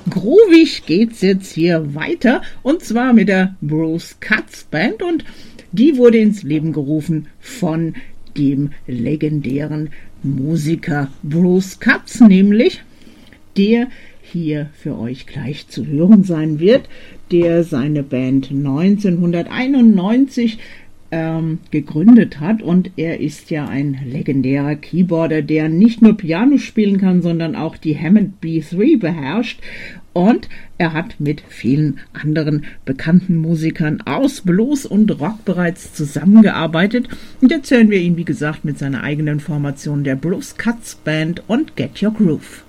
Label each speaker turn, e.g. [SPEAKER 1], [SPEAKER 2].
[SPEAKER 1] Groovig geht's jetzt hier weiter und zwar mit der Bruce Katz Band und die wurde ins Leben gerufen von dem legendären Musiker Bruce Katz, nämlich der hier für euch gleich zu hören sein wird, der seine Band 1991 gegründet hat und er ist ja ein legendärer Keyboarder, der nicht nur Piano spielen kann, sondern auch die Hammond B3 beherrscht und er hat mit vielen anderen bekannten Musikern aus Blues und Rock bereits zusammengearbeitet und jetzt hören wir ihn, wie gesagt, mit seiner eigenen Formation der Bruce Katz Band und Get Your Groove.